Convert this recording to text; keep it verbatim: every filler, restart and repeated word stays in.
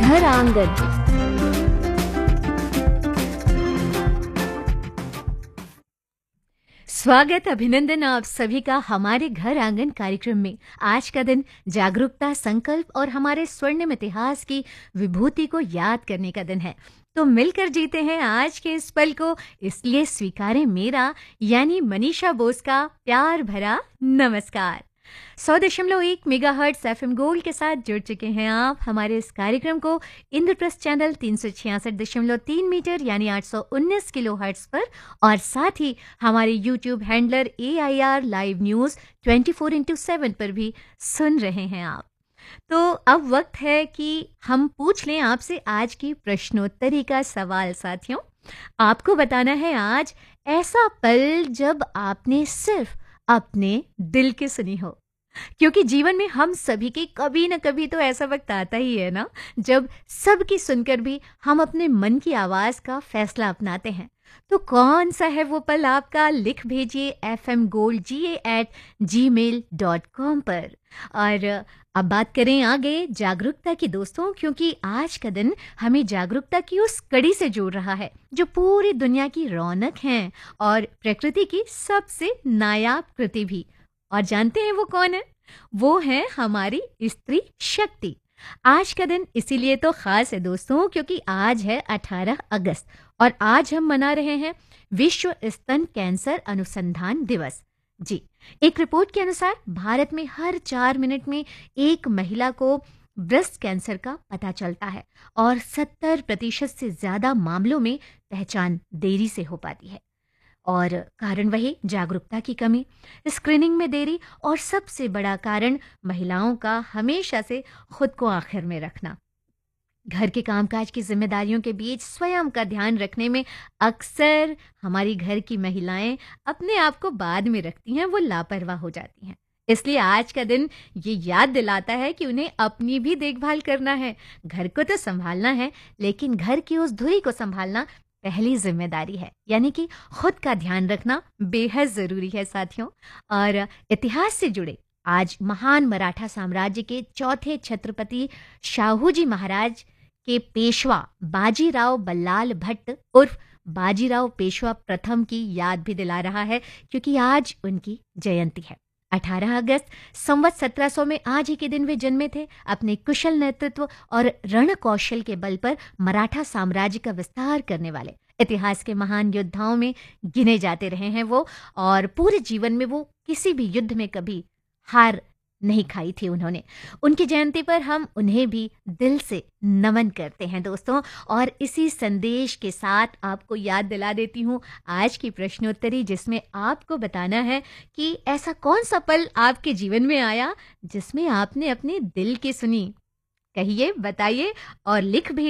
घर आंगन। स्वागत, अभिनंदन आप सभी का हमारे घर आंगन कार्यक्रम में। आज का दिन जागरूकता, संकल्प और हमारे स्वर्णिम इतिहास की विभूति को याद करने का दिन है। तो मिलकर जीते हैं आज के इस पल को, इसलिए स्वीकारें मेरा यानी मनीषा बोस का प्यार भरा नमस्कार। सौ दशमलव एक mega hertz F M gold के साथ जुड़ चुके हैं आप हमारे इस कार्यक्रम को इंद्रप्रस्थ चैनल तीन सौ छियासठ दशमलव तीन मीटर यानी आठ सौ उन्नीस किलो हर्ट्ज पर, और साथ ही हमारे YouTube handler A I R live news twenty four into seven पर भी सुन रहे हैं आप। तो अब वक्त है कि हम पूछ लें आपसे आज की प्रश्नोत्तरी का सवाल। साथियों, आपको बताना है आज ऐसा पल जब आपने सिर्फ अपने दिल की सुनी हो, क्योंकि जीवन में हम सभी के कभी न कभी तो ऐसा वक्त आता ही है ना, जब सबकी सुनकर भी हम अपने मन की आवाज का फैसला अपनाते हैं। तो कौन सा है वो पल आपका? लिख भेजिए एफ एम गोल्ड जी ए एट जी मेल डॉट कॉम पर। और अब बात करें आगे जागरूकता की दोस्तों, क्योंकि आज का दिन हमें जागरूकता की उस कड़ी से जोड़ रहा है जो पूरी दुनिया की रौनक है और प्रकृति की सबसे नायाब कृति भी। और जानते हैं वो कौन है? वो है हमारी स्त्री शक्ति। आज का दिन इसीलिए तो खास है दोस्तों, क्योंकि आज है अठारह अगस्त और आज हम मना रहे हैं विश्व स्तन कैंसर अनुसंधान दिवस। जी, एक रिपोर्ट के अनुसार भारत में हर चार मिनट में एक महिला को ब्रेस्ट कैंसर का पता चलता है और सत्तर प्रतिशत से ज्यादा मामलों में पहचान देरी से हो पाती है। और कारण वही जागरूकता की कमी, स्क्रीनिंग में देरी और सबसे बड़ा कारण महिलाओं का हमेशा से खुद को आखिर में रखना। घर के कामकाज की जिम्मेदारियों के बीच स्वयं का ध्यान रखने में अक्सर हमारी घर की महिलाएं अपने आप को बाद में रखती हैं, वो लापरवाह हो जाती हैं। इसलिए आज का दिन ये याद दिलाता है कि उन्हें अपनी भी देखभाल करना है। घर को तो संभालना है, लेकिन घर की उस धुरी को संभालना पहली जिम्मेदारी है, यानी कि खुद का ध्यान रखना बेहद जरूरी है साथियों। और इतिहास से जुड़े आज महान मराठा साम्राज्य के चौथे छत्रपति शाहूजी महाराज के पेशवा बाजीराव बल्लाल भट्ट उर्फ बाजीराव पेशवा प्रथम की याद भी दिला रहा है, क्योंकि आज उनकी जयंती है। अठारह अगस्त संवत सत्रह सौ में आज ही के दिन वे जन्मे थे। अपने कुशल नेतृत्व और रण कौशल के बल पर मराठा साम्राज्य का विस्तार करने वाले इतिहास के महान योद्धाओं में गिने जाते रहे हैं वो, और पूरे जीवन में वो किसी भी युद्ध में कभी हार नहीं खाई थी उन्होंने। उनकी जयंती पर हम उन्हें भी दिल से नमन करते हैं दोस्तों। और इसी संदेश के साथ आपको याद दिला देती हूँ आज की प्रश्नोत्तरी, जिसमें आपको बताना है कि ऐसा कौन सा पल आपके जीवन में आया जिसमें आपने अपने दिल की सुनी। कहिए, बताइए और लिख भेजिए